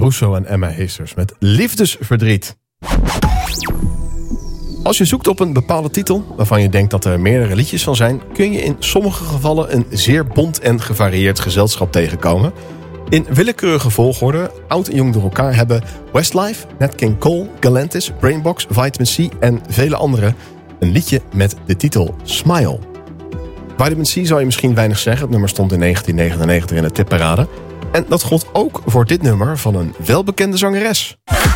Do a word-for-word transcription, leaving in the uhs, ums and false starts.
Russo en Emma Heesters met Liefdesverdriet. Als je zoekt op een bepaalde titel, waarvan je denkt dat er meerdere liedjes van zijn, kun je in sommige gevallen een zeer bont en gevarieerd gezelschap tegenkomen. In willekeurige volgorde, oud en jong door elkaar, hebben Westlife, Nat King Cole, Galantis, Brainbox, Vitamin C en vele anderen een liedje met de titel Smile. Vitamin C zou je misschien weinig zeggen, het nummer stond in negentien negenennegentig in de tipparade. En dat gold ook voor dit nummer van een welbekende zangeres.